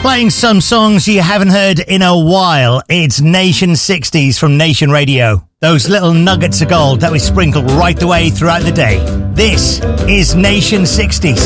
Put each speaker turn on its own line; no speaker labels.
Playing some songs you haven't heard in a while. It's Nation 60s from Nation Radio. Those little nuggets of gold that we sprinkle right the way throughout the day. This is Nation 60s.